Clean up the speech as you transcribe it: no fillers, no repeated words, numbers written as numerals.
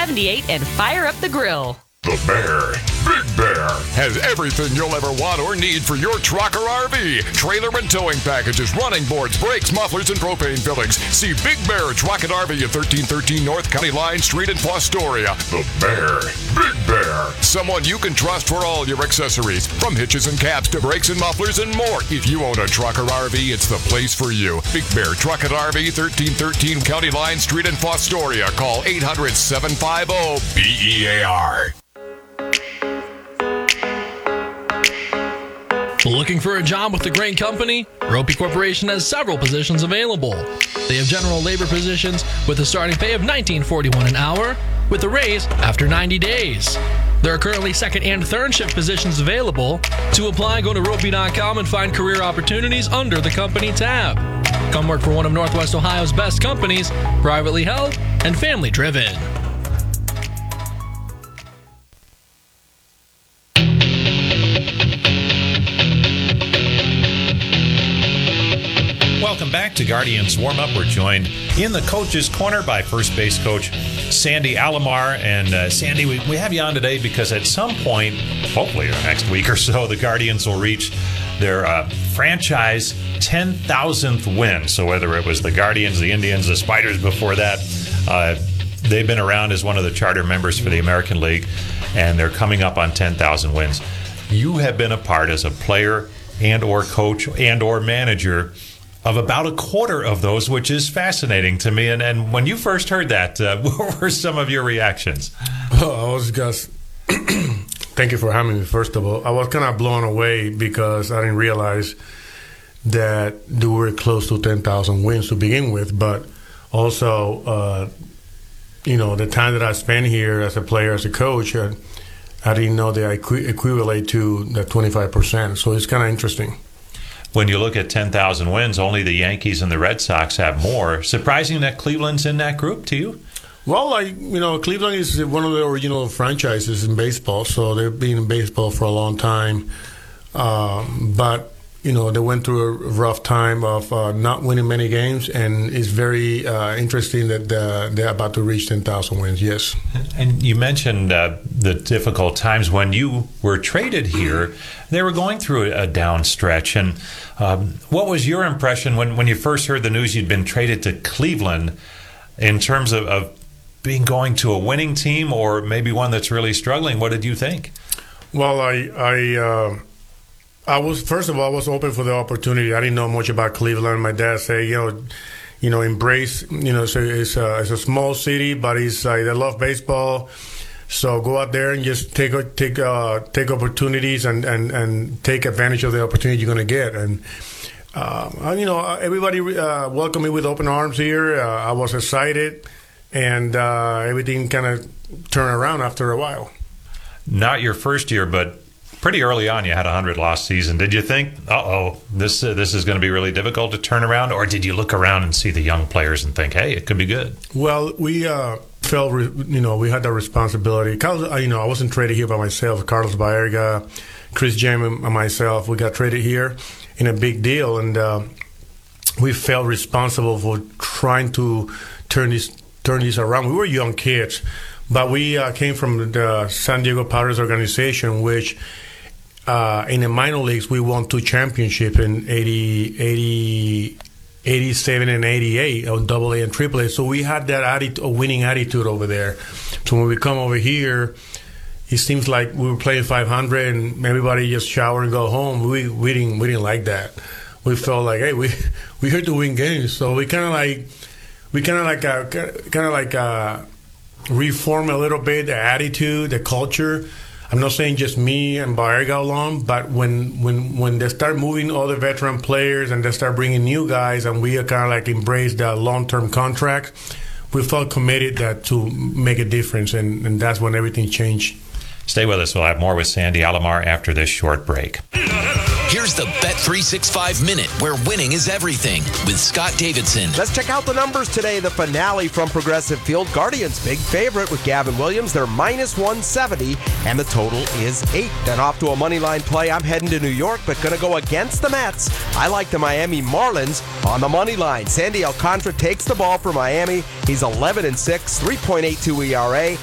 78 and fire up the grill. The Bear, Big Bear, has everything you'll ever want or need for your truck or RV. Trailer and towing packages, running boards, brakes, mufflers, and propane fillings. See Big Bear Truck and RV at 1313 North County Line Street in Fostoria. The Bear, Big Bear. Someone you can trust for all your accessories, from hitches and caps to brakes and mufflers and more. If you own a truck or RV, it's the place for you. Big Bear Truck and RV, 1313 County Line Street in Fostoria. Call 800-750-BEAR. Looking for a job with a great company? Ropey Corporation has several positions available. They have general labor positions with a starting pay of $19.41 an hour, with a raise after 90 days. There are currently second and third shift positions available. To apply, go to ropey.com and find career opportunities under the company tab. Come work for one of Northwest Ohio's best companies, privately held and family driven. Welcome back to Guardians Warm-Up. We're joined in the Coach's Corner by first base coach Sandy Alomar. And Sandy, we have you on today because at some point, hopefully next week or so, the Guardians will reach their franchise 10,000th win. So whether it was the Guardians, the Indians, the Spiders before that, they've been around as one of the charter members for the American League, and they're coming up on 10,000 wins. You have been a part as a player and or coach and or manager of about a quarter of those, which is fascinating to me. And when you first heard that, what were some of your reactions? I was just, thank you for having me, first of all. I was kind of blown away because I didn't realize that they were close to 10,000 wins to begin with. But also, the time that I spent here as a player, as a coach, I didn't know that I equivalent to the 25%. So it's kind of interesting. When you look at 10,000 wins, only the Yankees and the Red Sox have more. Surprising that Cleveland's in that group to you? Well, Cleveland is one of the original franchises in baseball, so they've been in baseball for a long time. But they went through a rough time of not winning many games, and it's very interesting that they're about to reach 10,000 wins, yes. And you mentioned the difficult times when you were traded here. They were going through a down stretch. And what was your impression when you first heard the news you'd been traded to Cleveland in terms of going to a winning team or maybe one that's really struggling? What did you think? Well, I was, first of all, I was open for the opportunity. I didn't know much about Cleveland. My dad said, embrace, it's a small city, but it's like they love baseball. So go out there and just take opportunities and take advantage of the opportunity you're going to get. And everybody welcomed me with open arms here. I was excited, and everything kind of turned around after a while. Not your first year, but pretty early on, you had a 100-loss season. Did you think, this is going to be really difficult to turn around, or did you look around and see the young players and think, hey, it could be good? Well, we felt, we had that responsibility. I wasn't traded here by myself. Carlos Baerga, Chris James, and myself, we got traded here in a big deal, and we felt responsible for trying to turn this around. We were young kids, but we came from the San Diego Padres organization, which in the minor leagues we won 2 championships in 87 and 88 on AA and AAA. So we had that winning attitude over there. So when we come over here, it seems like we were playing 500 and everybody just shower and go home. We didn't like that. We felt like, hey, we're here to win games. So we kind of reform a little bit the attitude, the culture. I'm not saying just me and Baerga alone, but when they start moving all the veteran players and they start bringing new guys, and we kind of embrace the long-term contract, we felt committed to make a difference, and that's when everything changed. Stay with us. We'll have more with Sandy Alomar after this short break. Here's the Bet365 Minute, where winning is everything, with Scott Davidson. Let's check out the numbers today. The finale from Progressive Field. Guardians, big favorite with Gavin Williams. They're minus 170, and the total is 8. Then off to a money line play. I'm heading to New York, but going to go against the Mets. I like the Miami Marlins on the money line. Sandy Alcantara takes the ball for Miami. He's 11-6, 3.82 ERA.